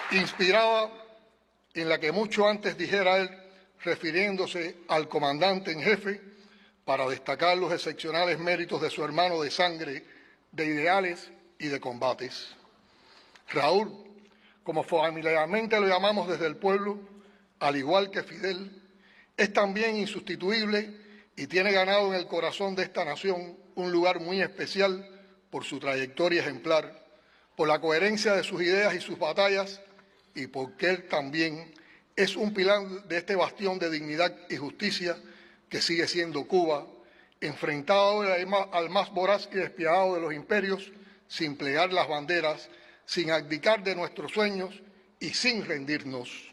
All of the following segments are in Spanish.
inspirada en la que mucho antes dijera él, refiriéndose al comandante en jefe, para destacar los excepcionales méritos de su hermano de sangre, de ideales y de combates. Raúl, como familiarmente lo llamamos desde el pueblo, al igual que Fidel, es también insustituible y tiene ganado en el corazón de esta nación un lugar muy especial por su trayectoria ejemplar, por la coherencia de sus ideas y sus batallas y porque él también es un pilar de este bastión de dignidad y justicia que sigue siendo Cuba, enfrentado al más voraz y despiadado de los imperios, sin plegar las banderas, sin abdicar de nuestros sueños y sin rendirnos.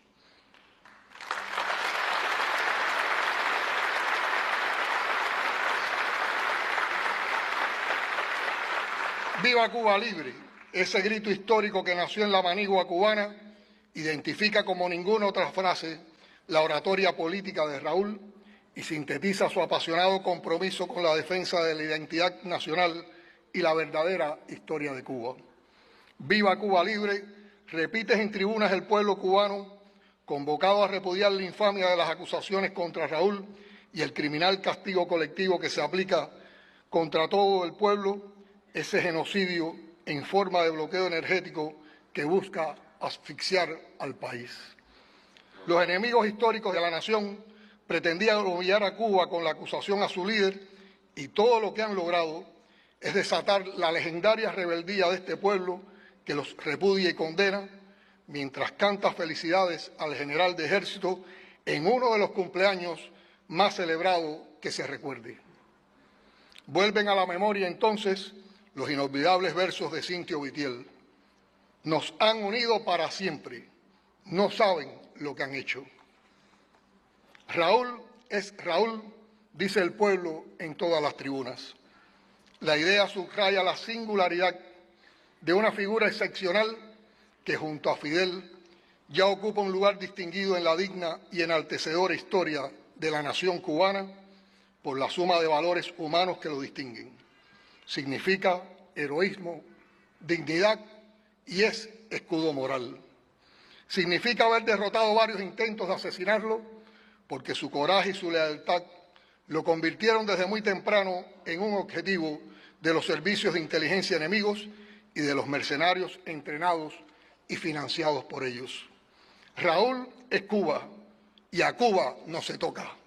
¡Viva Cuba libre! Ese grito histórico que nació en la manigua cubana identifica como ninguna otra frase la oratoria política de Raúl y sintetiza su apasionado compromiso con la defensa de la identidad nacional y la verdadera historia de Cuba. ¡Viva Cuba libre! Repite en tribunas el pueblo cubano, convocado a repudiar la infamia de las acusaciones contra Raúl y el criminal castigo colectivo que se aplica contra todo el pueblo, ese genocidio en forma de bloqueo energético que busca asfixiar al país. Los enemigos históricos de la nación pretendían humillar a Cuba con la acusación a su líder y todo lo que han logrado es desatar la legendaria rebeldía de este pueblo que los repudia y condena, mientras canta felicidades al general de ejército en uno de los cumpleaños más celebrados que se recuerde. Vuelven a la memoria entonces los inolvidables versos de Cintio Vitiel. Nos han unido para siempre, no saben lo que han hecho. Raúl es Raúl, dice el pueblo en todas las tribunas. La idea subraya la singularidad de una figura excepcional que junto a Fidel ya ocupa un lugar distinguido en la digna y enaltecedora historia de la nación cubana por la suma de valores humanos que lo distinguen. Significa heroísmo, dignidad y es escudo moral. Significa haber derrotado varios intentos de asesinarlo porque su coraje y su lealtad lo convirtieron desde muy temprano en un objetivo de los servicios de inteligencia enemigos y de los mercenarios entrenados y financiados por ellos. Raúl es Cuba y a Cuba no se toca.